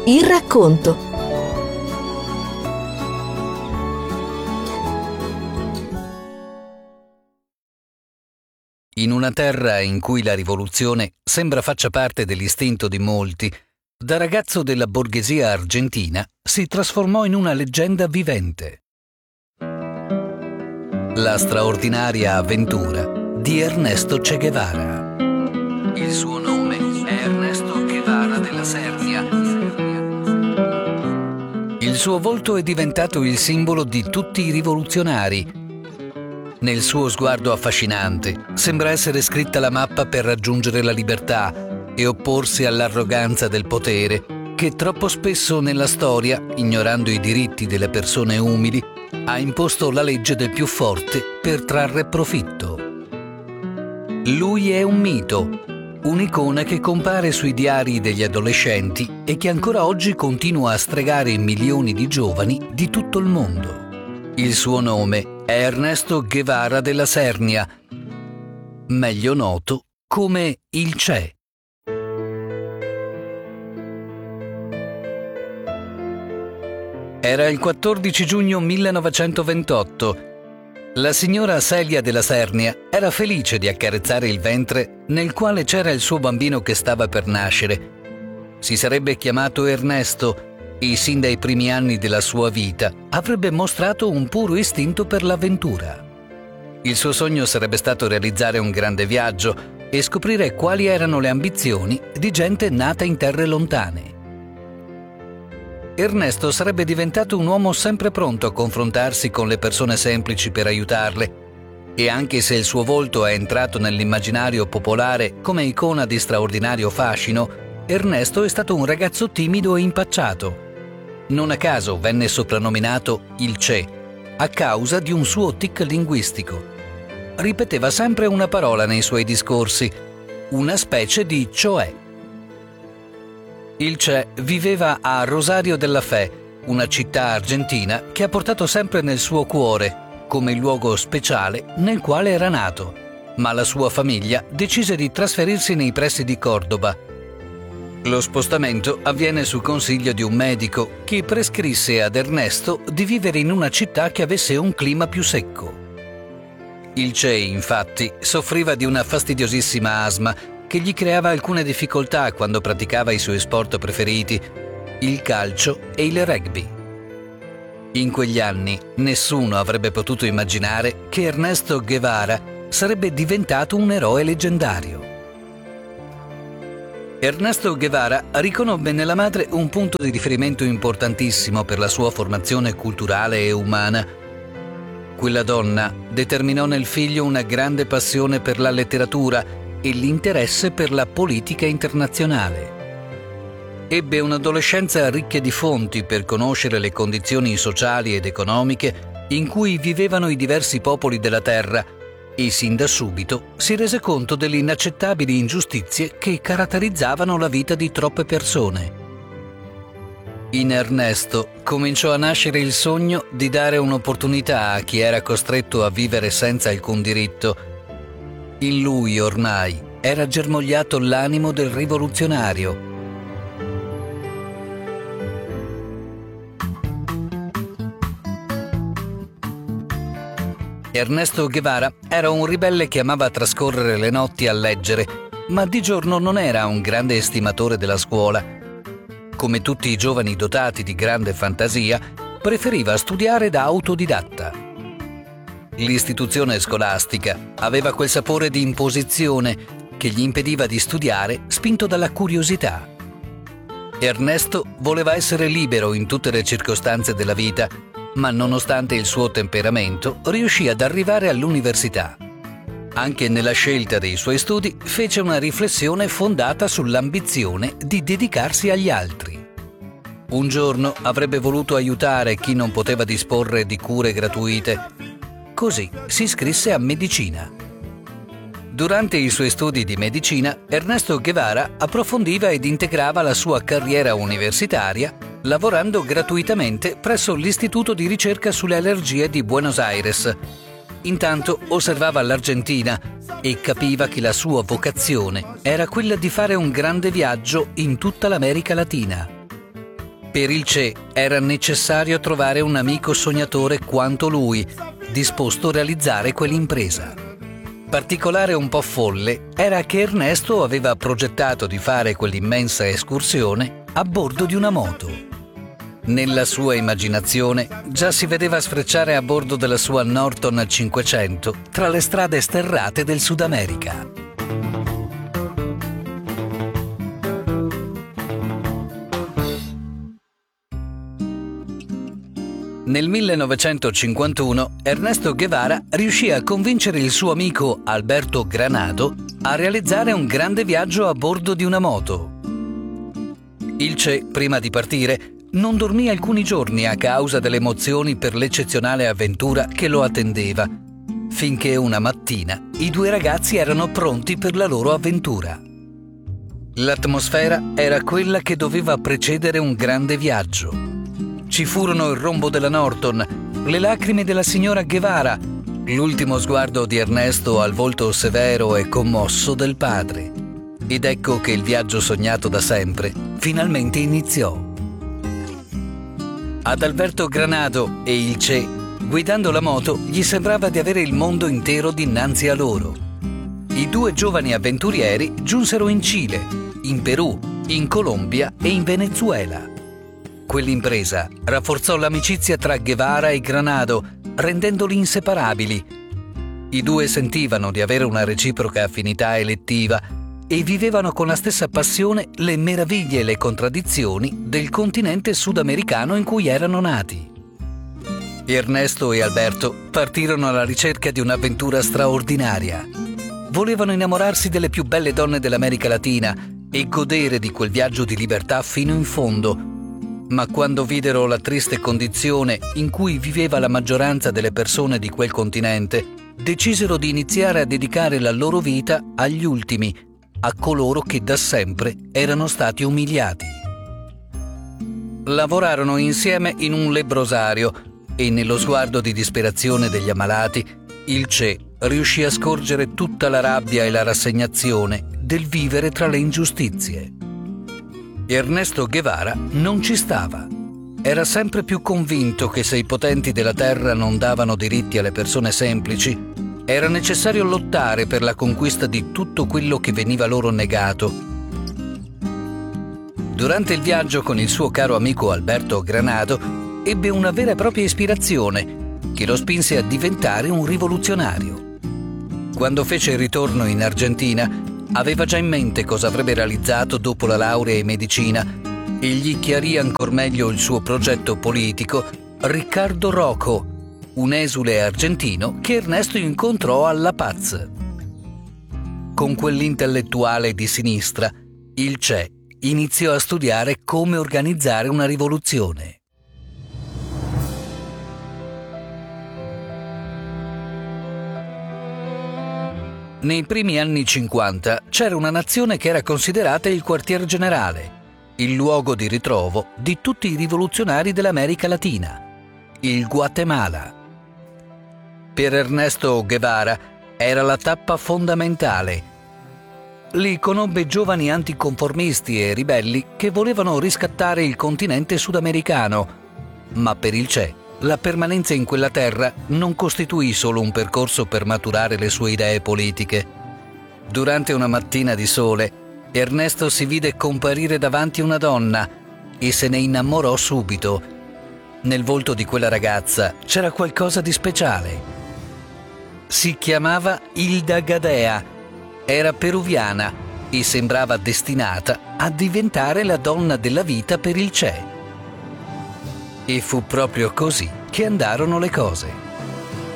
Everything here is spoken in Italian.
Il racconto. In una terra in cui la rivoluzione sembra faccia parte dell'istinto di molti, da ragazzo della borghesia argentina si trasformò in una leggenda vivente. La straordinaria avventura di Ernesto Che Guevara. Il suo nome è Ernesto Guevara della Sernia. Il suo volto è diventato il simbolo di tutti i rivoluzionari. Nel suo sguardo affascinante sembra essere scritta la mappa per raggiungere la libertà e opporsi all'arroganza del potere che troppo spesso nella storia, ignorando i diritti delle persone umili, ha imposto la legge del più forte per trarre profitto. Lui è un mito, un'icona che compare sui diari degli adolescenti e che ancora oggi continua a stregare milioni di giovani di tutto il mondo. Il suo nome è Ernesto Guevara della Sernia, meglio noto come il Che. Era il 14 giugno 1928. La signora Celia della Sernia era felice di accarezzare il ventre nel quale c'era il suo bambino che stava per nascere. Si sarebbe chiamato Ernesto e sin dai primi anni della sua vita avrebbe mostrato un puro istinto per l'avventura. Il suo sogno sarebbe stato realizzare un grande viaggio e scoprire quali erano le ambizioni di gente nata in terre lontane. Ernesto sarebbe diventato un uomo sempre pronto a confrontarsi con le persone semplici per aiutarle, e anche se il suo volto è entrato nell'immaginario popolare come icona di straordinario fascino, Ernesto è stato un ragazzo timido e impacciato. Non a caso venne soprannominato il Che, a causa di un suo tic linguistico. Ripeteva sempre una parola nei suoi discorsi, una specie di cioè. Il Che viveva a Rosario della Fe, una città argentina che ha portato sempre nel suo cuore, come il luogo speciale nel quale era nato, ma la sua famiglia decise di trasferirsi nei pressi di Cordoba. Lo spostamento avviene su consiglio di un medico che prescrisse ad Ernesto di vivere in una città che avesse un clima più secco. Il Che, infatti, soffriva di una fastidiosissima asma che gli creava alcune difficoltà quando praticava i suoi sport preferiti, il calcio e il rugby. In quegli anni nessuno avrebbe potuto immaginare che Ernesto Guevara sarebbe diventato un eroe leggendario. Ernesto Guevara riconobbe nella madre un punto di riferimento importantissimo per la sua formazione culturale e umana. Quella donna determinò nel figlio una grande passione per la letteratura e l'interesse per la politica internazionale. Ebbe un'adolescenza ricca di fonti per conoscere le condizioni sociali ed economiche in cui vivevano i diversi popoli della terra e sin da subito si rese conto delle inaccettabili ingiustizie che caratterizzavano la vita di troppe persone. In Ernesto cominciò a nascere il sogno di dare un'opportunità a chi era costretto a vivere senza alcun diritto. In lui ormai era germogliato l'animo del rivoluzionario. Ernesto Guevara era un ribelle che amava trascorrere le notti a leggere, ma di giorno non era un grande estimatore della scuola. Come tutti i giovani dotati di grande fantasia, preferiva studiare da autodidatta. L'istituzione scolastica aveva quel sapore di imposizione che gli impediva di studiare spinto dalla curiosità. Ernesto voleva essere libero in tutte le circostanze della vita, ma nonostante il suo temperamento riuscì ad arrivare all'università. Anche nella scelta dei suoi studi fece una riflessione fondata sull'ambizione di dedicarsi agli altri. Un giorno avrebbe voluto aiutare chi non poteva disporre di cure gratuite. Così si iscrisse a medicina. Durante i suoi studi di medicina, Ernesto Guevara approfondiva ed integrava la sua carriera universitaria lavorando gratuitamente presso l'Istituto di ricerca sulle allergie di Buenos Aires. Intanto osservava l'Argentina e capiva che la sua vocazione era quella di fare un grande viaggio in tutta l'America Latina. Per il Che era necessario trovare un amico sognatore quanto lui, disposto a realizzare quell'impresa. Particolare un po' folle era che Ernesto aveva progettato di fare quell'immensa escursione a bordo di una moto. Nella sua immaginazione già si vedeva sfrecciare a bordo della sua Norton 500 tra le strade sterrate del Sud America. Nel 1951 Ernesto Guevara riuscì a convincere il suo amico Alberto Granado a realizzare un grande viaggio a bordo di una moto. Il Che, prima di partire, non dormì alcuni giorni a causa delle emozioni per l'eccezionale avventura che lo attendeva, finché una mattina i due ragazzi erano pronti per la loro avventura. L'atmosfera era quella che doveva precedere un grande viaggio. Ci furono il rombo della Norton, le lacrime della signora Guevara, l'ultimo sguardo di Ernesto al volto severo e commosso del padre. Ed ecco che il viaggio sognato da sempre finalmente iniziò. Ad Alberto Granado e il Che, guidando la moto, gli sembrava di avere il mondo intero dinanzi a loro. I due giovani avventurieri giunsero in Cile, in Perù, in Colombia e in Venezuela. Quell'impresa rafforzò l'amicizia tra Guevara e Granado, rendendoli inseparabili. I due sentivano di avere una reciproca affinità elettiva e vivevano con la stessa passione le meraviglie e le contraddizioni del continente sudamericano in cui erano nati. Ernesto e Alberto partirono alla ricerca di un'avventura straordinaria. Volevano innamorarsi delle più belle donne dell'America Latina e godere di quel viaggio di libertà fino in fondo. Ma quando videro la triste condizione in cui viveva la maggioranza delle persone di quel continente, decisero di iniziare a dedicare la loro vita agli ultimi, a coloro che da sempre erano stati umiliati. Lavorarono insieme in un lebbrosario e nello sguardo di disperazione degli ammalati, il Che riuscì a scorgere tutta la rabbia e la rassegnazione del vivere tra le ingiustizie. Ernesto Guevara non ci stava. Era sempre più convinto che se i potenti della terra non davano diritti alle persone semplici, era necessario lottare per la conquista di tutto quello che veniva loro negato. Durante il viaggio con il suo caro amico Alberto Granado, ebbe una vera e propria ispirazione che lo spinse a diventare un rivoluzionario. Quando fece il ritorno in Argentina, aveva già in mente cosa avrebbe realizzato dopo la laurea in medicina e gli chiarì ancor meglio il suo progetto politico Ricardo Rocco, un esule argentino che Ernesto incontrò a La Paz. Con quell'intellettuale di sinistra, il Che iniziò a studiare come organizzare una rivoluzione. Nei primi anni 50 c'era una nazione che era considerata il quartier generale, il luogo di ritrovo di tutti i rivoluzionari dell'America Latina, il Guatemala. Per Ernesto Guevara era la tappa fondamentale. Lì conobbe giovani anticonformisti e ribelli che volevano riscattare il continente sudamericano, ma per il Che la permanenza in quella terra non costituì solo un percorso per maturare le sue idee politiche. Durante una mattina di sole, Ernesto si vide comparire davanti una donna e se ne innamorò subito. Nel volto di quella ragazza c'era qualcosa di speciale. Si chiamava Hilda Gadea, era peruviana e sembrava destinata a diventare la donna della vita per il Che. E fu proprio così che andarono le cose.